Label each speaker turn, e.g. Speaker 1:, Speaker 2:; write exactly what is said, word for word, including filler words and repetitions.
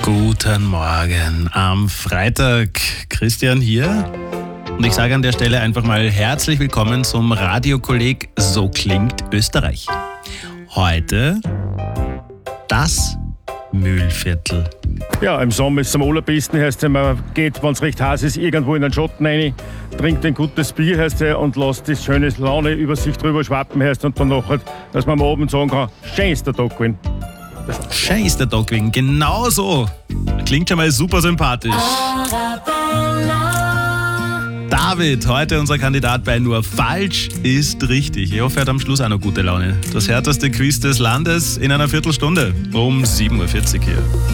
Speaker 1: Guten Morgen am Freitag. Christian hier. Und ich sage an der Stelle einfach mal herzlich willkommen zum Radiokolleg So klingt Österreich. Heute das Mühlviertel.
Speaker 2: Ja, im Sommer ist es am allerbesten, heißt es, man geht, wenn es recht heiß ist, irgendwo in den Schatten rein, trinkt ein gutes Bier, heißt es, und lässt das schöne Laune über sich drüber schwappen, heißt und danach halt, dass man am Abend sagen kann, schön ist der Tag gewesen.
Speaker 1: Schön ist der Tag gewesen, genau so. Klingt schon mal super sympathisch. David, heute unser Kandidat bei Nur falsch ist richtig. Ich hoffe, er hat am Schluss auch noch gute Laune. Das härteste Quiz des Landes in einer Viertelstunde um sieben Uhr vierzig hier.